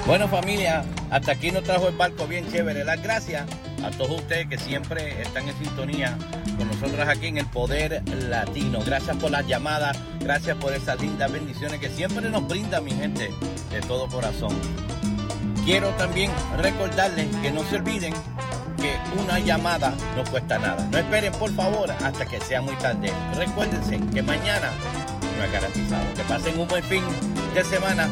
Bueno, familia, hasta aquí nos trajo el barco bien chévere. Las gracias a todos ustedes que siempre están en sintonía con nosotros aquí en El Poder Latino. Gracias por las llamadas, gracias por esas lindas bendiciones que siempre nos brinda mi gente de todo corazón. Quiero también recordarles que no se olviden que una llamada no cuesta nada. No esperen, por favor, hasta que sea muy tarde. Recuérdense que mañana no es garantizado. Que pasen un buen fin de semana.